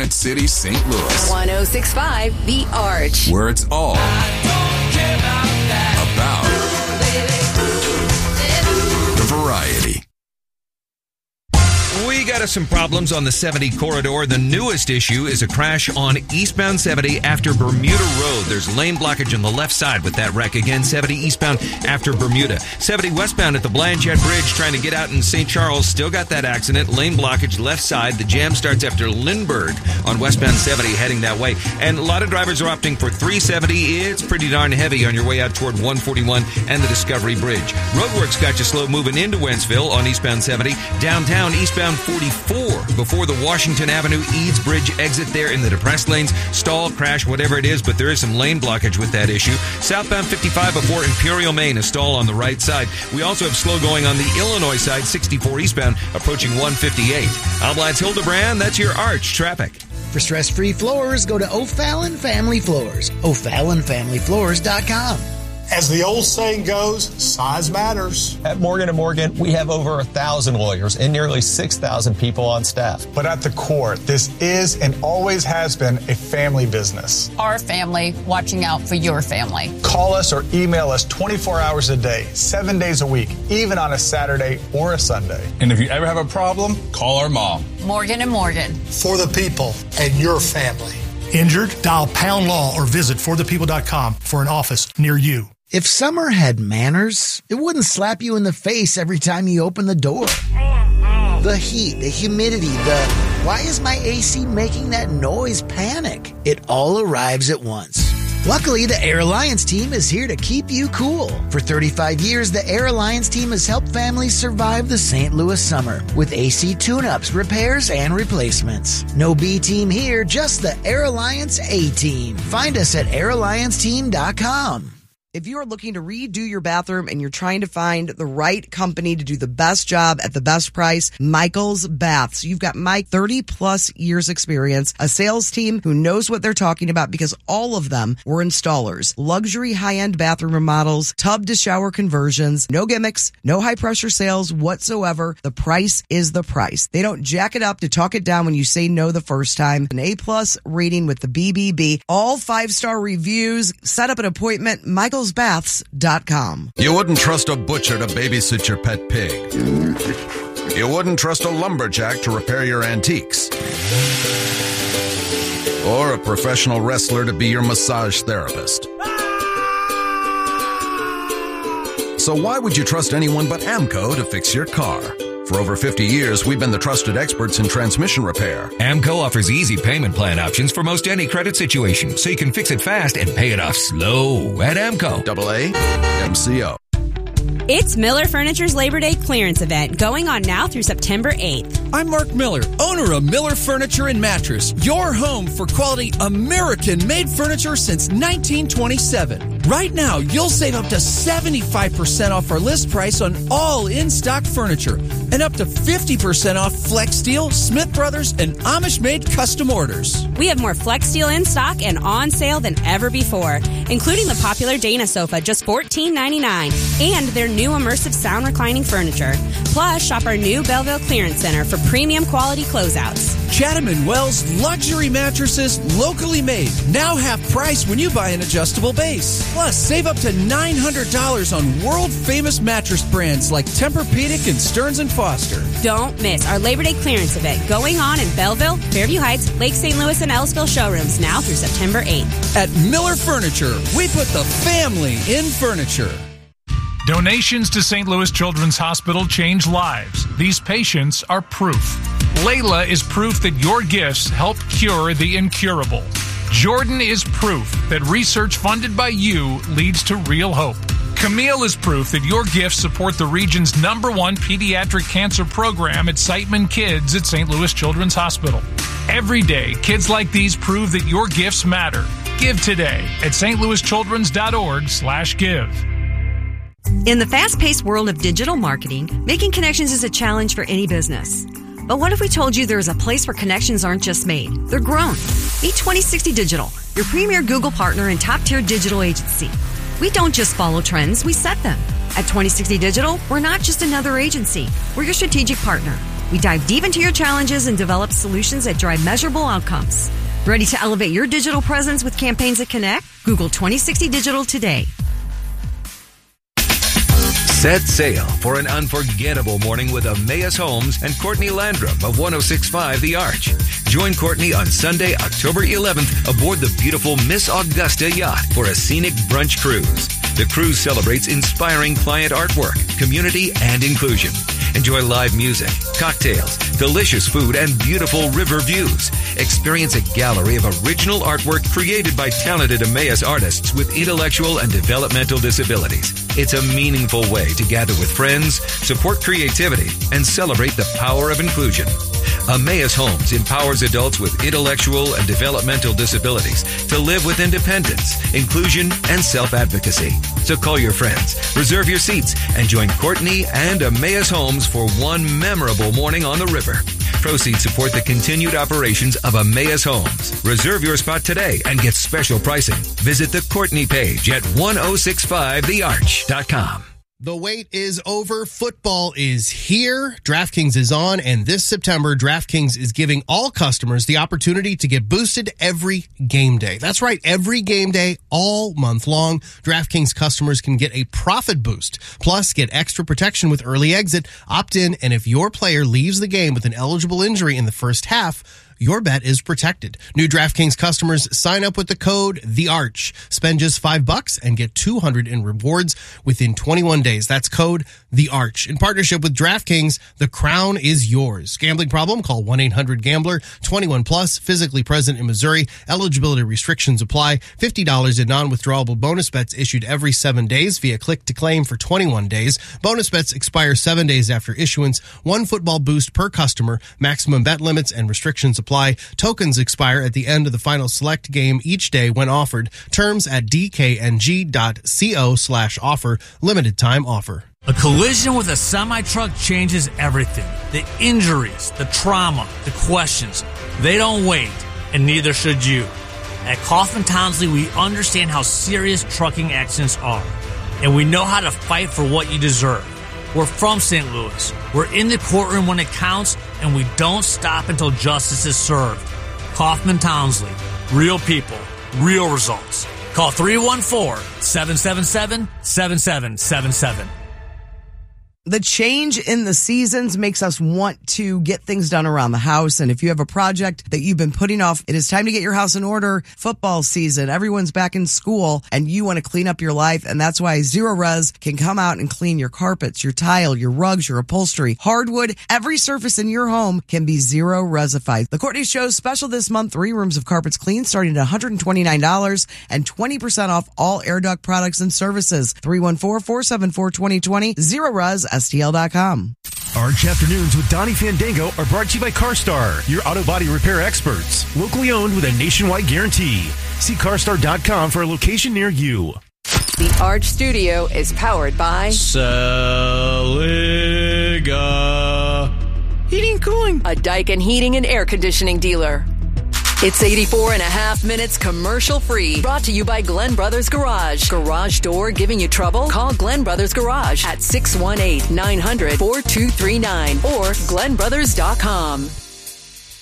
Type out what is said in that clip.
Quad City, St. Louis. 106.5 The Arch. Where it's all about the variety. We got us some problems on the 70 corridor. The newest issue is a crash on eastbound 70 after Bermuda Road. There's lane blockage on the left side with that wreck. Again, 70 eastbound after Bermuda. 70 westbound at the Blanchette Bridge trying to get out in St. Charles. Still got that accident. Lane blockage left side. The jam starts after Lindbergh on westbound 70 heading that way. And a lot of drivers are opting for 370. It's pretty darn heavy on your way out toward 141 and the Discovery Bridge. Roadworks got you slow moving into Wentzville on eastbound 70. Downtown eastbound 44 before the Washington Avenue Eads Bridge exit there in the depressed lanes. Stall, crash, whatever it is, but there is some lane blockage with that issue. Southbound 55 before Imperial, Maine, a stall on the right side. We also have slow going on the Illinois side, 64 eastbound, approaching 158. I'm Lance Hildebrand. That's your Arch traffic. For stress-free floors, go to O'Fallon Family Floors. O'FallonFamilyFloors.com. As the old saying goes, size matters. At Morgan & Morgan, we have over 1,000 lawyers and nearly 6,000 people on staff. But at the core, this is and always has been a family business. Our family watching out for your family. Call us or email us 24 hours a day, 7 days a week, even on a Saturday or a Sunday. And if you ever have a problem, call our mom. Morgan & Morgan. For the people and your family. Injured? Dial pound law or visit forthepeople.com for an office near you. If summer had manners, it wouldn't slap you in the face every time you open the door. The heat, the humidity, why is my AC making that noise panic? It all arrives at once. Luckily, the Air Alliance team is here to keep you cool. For 35 years, the Air Alliance team has helped families survive the St. Louis summer with AC tune-ups, repairs, and replacements. No B team here, just the Air Alliance A team. Find us at airallianceteam.com. If you are looking to redo your bathroom and you're trying to find the right company to do the best job at the best price, Michael's Baths. You've got Mike, 30 plus years experience, a sales team who knows what they're talking about because all of them were installers. Luxury high-end bathroom remodels, tub to shower conversions, no gimmicks, no high pressure sales whatsoever. The price is the price. They don't jack it up to talk it down when you say no the first time. An A+ rating with the BBB, all 5-star reviews. Set up an appointment, michaelsbaths.com. You wouldn't trust a butcher to babysit your pet pig. You wouldn't trust a lumberjack to repair your antiques. Or a professional wrestler to be your massage therapist. So why would you trust anyone but AMCO to fix your car? For over 50 years, we've been the trusted experts in transmission repair. AMCO offers easy payment plan options for most any credit situation, so you can fix it fast and pay it off slow at AMCO. AAMCO. It's Miller Furniture's Labor Day clearance event going on now through September 8th. I'm Mark Miller, owner of Miller Furniture and Mattress, your home for quality American-made furniture since 1927. Right now, you'll save up to 75% off our list price on all in-stock furniture and up to 50% off Flex Steel, Smith Brothers, and Amish-made custom orders. We have more Flex Steel in stock and on sale than ever before, including the popular Dana sofa, just $14.99, and their new immersive sound reclining furniture. Plus, shop our new Belleville Clearance Center for premium quality closeouts. Chatham & Wells luxury mattresses, locally made, now half price when you buy an adjustable base. Plus, save up to $900 on world-famous mattress brands like Tempur-Pedic and Stearns & Foster. Don't miss our Labor Day clearance event going on in Belleville, Fairview Heights, Lake St. Louis, and Ellisville showrooms now through September 8th. At Miller Furniture, we put the family in furniture. Donations to St. Louis Children's Hospital change lives. These patients are proof. Layla is proof that your gifts help cure the incurable. Jordan is proof that research funded by you leads to real hope. Camille is proof that your gifts support the region's #1 pediatric cancer program at Siteman Kids at St. Louis Children's Hospital. Every day, kids like these prove that your gifts matter. Give today at stlouischildrens.org/give. In the fast-paced world of digital marketing, making connections is a challenge for any business. But what if we told you there is a place where connections aren't just made, they're grown? Meet 2060 Digital, your premier Google partner and top-tier digital agency. We don't just follow trends, we set them. At 2060 Digital, we're not just another agency. We're your strategic partner. We dive deep into your challenges and develop solutions that drive measurable outcomes. Ready to elevate your digital presence with campaigns that connect? Google 2060 Digital today. Set sail for an unforgettable morning with Emmaus Homes and Courtney Landrum of 106.5 The Arch. Join Courtney on Sunday, October 11th aboard the beautiful Miss Augusta yacht for a scenic brunch cruise. The cruise celebrates inspiring client artwork, community, and inclusion. Enjoy live music, cocktails, delicious food, and beautiful river views. Experience a gallery of original artwork created by talented Emmaus artists with intellectual and developmental disabilities. It's a meaningful way to gather with friends, support creativity, and celebrate the power of inclusion. Emmaus Homes empowers adults with intellectual and developmental disabilities to live with independence, inclusion, and self-advocacy. So call your friends, reserve your seats, and join Courtney and Emmaus Homes for one memorable morning on the river. Proceeds support the continued operations of Emmaus Homes. Reserve your spot today and get special pricing. Visit the Courtney page at 1065thearch.com. The wait is over. Football is here. DraftKings is on, and this September, DraftKings is giving all customers the opportunity to get boosted every game day. That's right, every game day, all month long. DraftKings customers can get a profit boost, plus get extra protection with early exit, opt in, and if your player leaves the game with an eligible injury in the first half, your bet is protected. New DraftKings customers sign up with the code THEARCH. Spend just $5 and get $200 in rewards within 21 days. That's code THEARCH. In partnership with DraftKings, the crown is yours. Gambling problem? Call 1-800-GAMBLER. 21 plus, physically present in Missouri. Eligibility restrictions apply. $50 in non-withdrawable bonus bets issued every 7 days via click to claim for 21 days. Bonus bets expire 7 days after issuance. One football boost per customer. Maximum bet limits and restrictions apply. Tokens expire at the end of the final select game each day when offered. Terms at dkng.co/offer. Limited time offer. A collision with a semi-truck changes everything. The injuries, the trauma, the questions. They don't wait, and neither should you. At Kaufman Townsley, we understand how serious trucking accidents are, and we know how to fight for what you deserve. We're from St. Louis. We're in the courtroom when it counts, and we don't stop until justice is served. Kaufman Townsley. Real people. Real results. Call 314-777-7777. The change in the seasons makes us want to get things done around the house. And if you have a project that you've been putting off, it is time to get your house in order. Football season, everyone's back in school, and you want to clean up your life. And that's why Zero Res can come out and clean your carpets, your tile, your rugs, your upholstery, hardwood. Every surface in your home can be Zero Resified. The Courtney Show's special this month, 3 rooms of carpets clean, starting at $129 and 20% off all air duct products and services. 314-474-2020. Zero Res. STL.com. Arch Afternoons with Donnie Fandango are brought to you by CarStar, your auto body repair experts. Locally owned with a nationwide guarantee. See CarStar.com for a location near you. The Arch Studio is powered by Saliga Heating and Cooling, a Daikin heating and air conditioning dealer. It's 84 and a half minutes commercial free. Brought to you by Glenn Brothers Garage. Garage door giving you trouble? Call Glenn Brothers Garage at 618-900-4239 or glenbrothers.com.